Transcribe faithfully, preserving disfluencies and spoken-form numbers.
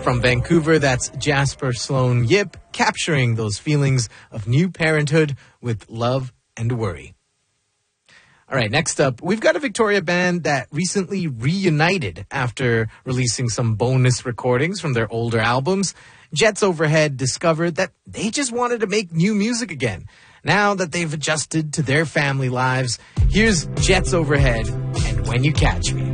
From Vancouver, that's Jasper Sloan Yip, capturing those feelings of new parenthood with love and worry. All right, next up, we've got a Victoria band that recently reunited after releasing some bonus recordings from their older albums. Jets Overhead discovered that they just wanted to make new music again. Now that they've adjusted to their family lives, here's Jets Overhead and When You Catch Me.